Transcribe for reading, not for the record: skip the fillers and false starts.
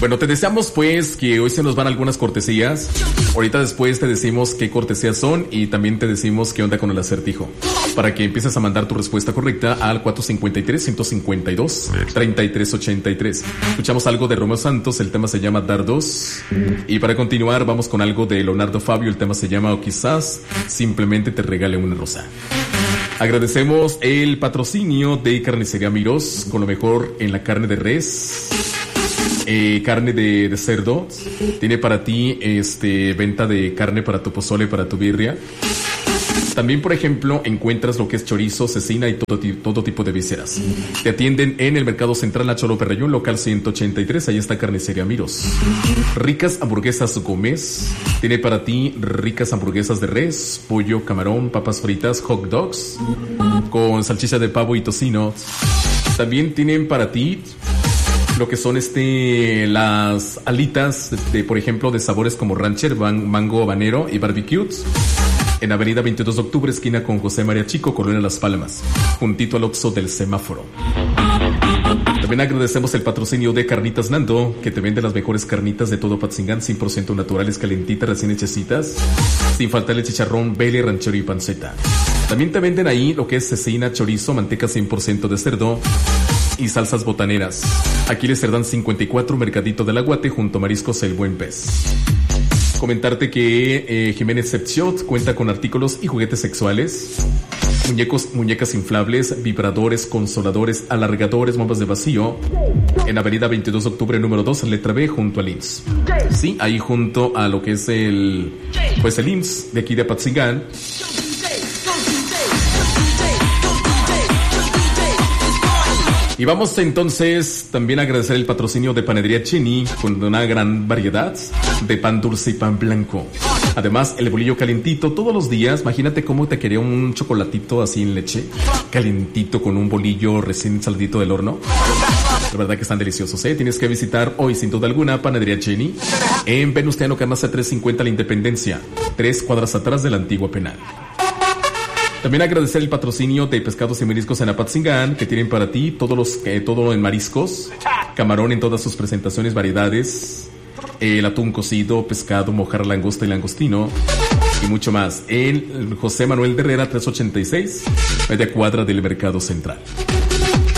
Bueno, te deseamos pues que hoy se nos van algunas cortesías. Ahorita después te decimos qué cortesías son y también te decimos qué onda con el acertijo. Para que empieces a mandar tu respuesta correcta al 453-152-3383. Escuchamos algo de Romeo Santos, el tema se llama Dardos. Y para continuar vamos con algo de Leonardo Fabio, el tema se llama O quizás simplemente te regale una rosa. Agradecemos el patrocinio de Carnicería Mirós, con lo mejor en la carne de res. Carne de cerdo. Tiene para ti venta de carne para tu pozole, para tu birria. También, por ejemplo, encuentras lo que es chorizo, cecina y todo tipo de vísceras. Te atienden en el Mercado Central La Cholo Perrayón, local 183. Ahí está Carnicería Mirós. Ricas hamburguesas Gómez. Tiene para ti ricas hamburguesas de res, pollo, camarón, papas fritas, hot dogs con salchicha de pavo y tocino. También tienen para ti lo que son las alitas de, por ejemplo, de sabores como rancher, mango habanero y barbecue. En Avenida 22 de Octubre, esquina con José María Chico, Colonia Las Palmas, juntito al Oxxo del semáforo. También agradecemos el patrocinio de Carnitas Nando, que te vende las mejores carnitas de todo Patzingán, 100% naturales, calentitas, recién hechecitas, sin faltarle chicharrón, vele, ranchero y panceta. También te venden ahí lo que es cecina, chorizo, manteca 100% de cerdo y salsas botaneras. Aquí les dan 54, Mercadito del Aguate, junto a Mariscos El Buen Pez. Comentarte que Jiménez Septiot cuenta con artículos y juguetes sexuales, muñecas inflables, vibradores, consoladores, alargadores, bombas de vacío, en Avenida 22 de Octubre, número 2, letra B, junto al IMSS. Sí, ahí junto a lo que es el IMSS de aquí de Apatzingán. Y vamos entonces también a agradecer el patrocinio de Panadería Chini, con una gran variedad de pan dulce y pan blanco. Además, el bolillo calentito todos los días. Imagínate cómo te quería un chocolatito así en leche, calentito con un bolillo recién saldito del horno. La verdad que están deliciosos, ¿eh? Tienes que visitar hoy, sin duda alguna, Panadería Chini, en Venustiano Carranza 350 La Independencia, 3 cuadras atrás de la antigua penal. También agradecer el patrocinio de Pescados y Mariscos en Apatzingán, que tienen para ti todo en mariscos, camarón en todas sus presentaciones, variedades, el atún cocido, pescado, mojarra, langosta y langostino, y mucho más. En José Manuel de Herrera 386, media cuadra del Mercado Central.